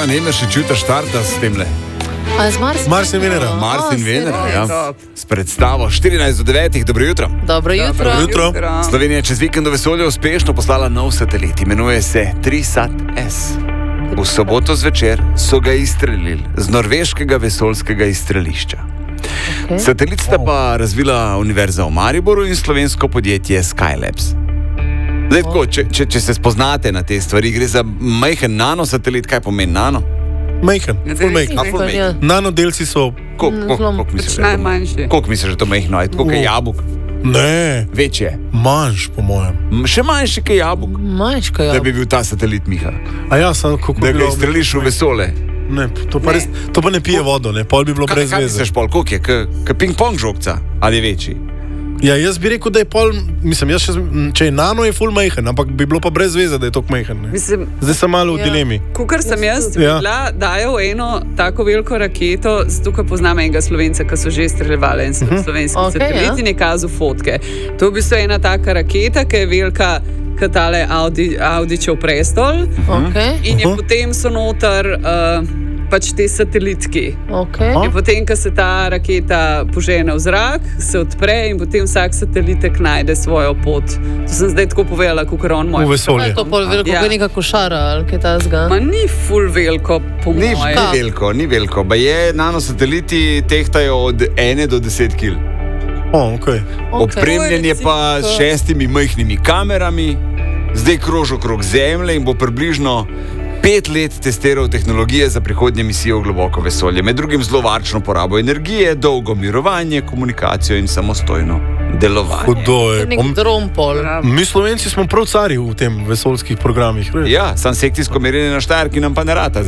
Bojan Emeršič jutra štarta s temle. Mars in Venera. Mars in Venera, ja. S predstavo 14 do 9. Dobro jutro. Dobro jutro. Slovenija je čez vikend v vesolje uspešno poslala nov satelit. Imenuje se Trisat-S. V soboto zvečer so ga izstrelili z norveškega vesoljskega izstrelišča. Okay. Satelit sta pa razvila Univerza v Mariboru in slovensko podjetje Skylabs. Zdaj, tako, če se spoznate na te stvari, gre za majhen nanosatelit. Kaj pomeni nano? Majhen. Nanodelci so... Koliko misliš? Najmanjši. Koliko misliš, že to majhno? Je tako, kaj jabolk? Ne. Večje. Manjš, po mojem. Še manjši, kaj jabolk. Manjši, kaj jabolk. Da bi bil ta satelit, Miha. A ja, samo kako bi bilo... Da ga izstreliš v vesolje. Ne, to pa ne pije vodo, ne. Pol bi bilo brez veze. Kaj misliš, pol? Koliko je? Kaj ping-pong žogca? Ali večji? Ja, jaz bi rekel, da je pol, mislim, če je nano, je ful majhen, ampak bi bilo pa brez veze, da je tok majhen. Zdaj sem malo v dilemi. Kukor sem jaz videla, dajo eno tako veliko raketo, tukaj poznam enega Slovenca, ki so že streljevali en slovenski satelit in je kazal fotke. To je v bistvu ena taka raketa, ki je velika kot tale Audičev prestol in je potem so noter pač te satelitki. In potem, ko se ta raketa požene v zrak, se odpre in potem vsak satelitek najde svojo pot. To sem zdaj tako povedala, kakor on moj. V vesolje. Je to pol veliko, kot neka košara, ali kaj ta zga? Ma ni ful veliko, po moje. Ni veliko. Ba je, nanosateliti tehtajo od 1 do 10 kil. Opremljen je pa s 6 majhnimi kamerami, zdaj kroži okrog Zemlje in bo približno 5 let testiral tehnologije za prihodnje misije v globoko vesolje. Med drugim zelo varčno porabo energije, dolgo mirovanje, komunikacijo in samostojno delovanje. Hudo je. Nek dron pol. Mi Slovenci smo prav cari v tem vesoljskih programih. Ja, sam sekcijsko merjenje na Štajerki nam pa ne rata.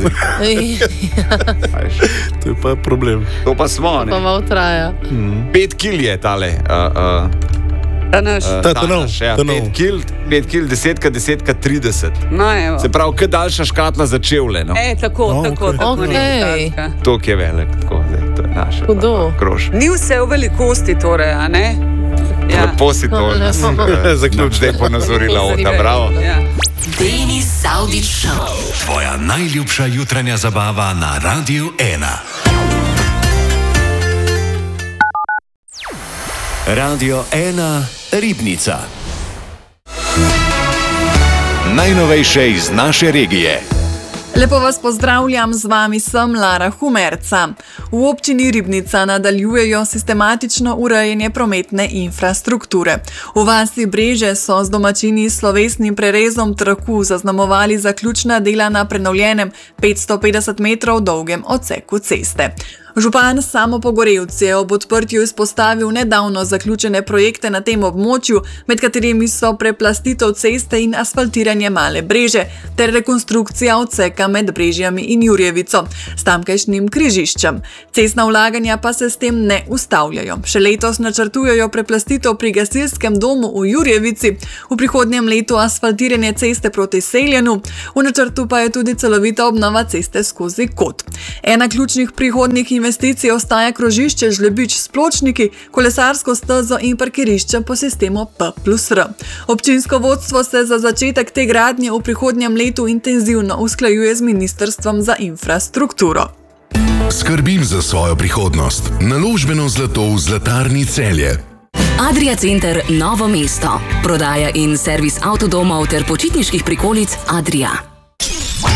To je pa problem. To pa smo, ne? To pa malo traja. 5 kil je tale. Ta naš. Ja, 5 kil, 10x10x30. No, evo. Se pravi, kaj daljša škatla za čevlje, no? Tako. To, ki je velik, tako, zdaj, to je naše. Krož. Ni vse v velikosti, torej, a ne? Lepo si to zdaj ponazorila, Ota, bravo. Denis Saudić Show. Tvoja najljubša jutranja zabava na Radiu 1. Radio 1 Ribnica. Najnovejše iz naše regije. Lepo vas pozdravljam, z vami sem Lara Humerca. V občini Ribnica nadaljujejo sistematično urejanje prometne infrastrukture. V vasi Breže so z domačini s slovesnim prerezom traku zaznamovali zaključna dela na prenovljenem 550 metrov dolgem odseku ceste. Župan Samo Pogorevc je ob odprtju izpostavil nedavno zaključene projekte na tem območju, med katerimi so preplastitev ceste in asfaltiranje Male Breže ter rekonstrukcija odseka med Brežjami in Jurjevico s tamkajšnjim križiščem. Cestna vlaganja pa se s tem ne ustavljajo. Še letos načrtujejo preplastitev pri gasilskem domu v Jurjevici, v prihodnjem letu asfaltiranje ceste proti Seljanu, v načrtu pa je tudi celovita obnova ceste skozi Kot. Ena ključnih prihodnjih investicij ostaja krožišče Žlebič s pločniki, kolesarsko stezo in parkirišče po sistemu P+R. Občinsko vodstvo se za začetek te gradnje v prihodnjem letu intenzivno usklajuje z Ministrstvom za infrastrukturo. Skrbim za svojo prihodnost. Naložbeno zlato v Zlatarni Celje. Adria Center Novo mesto. Prodaja in servis avtodomov ter počitniških prikolic Adria.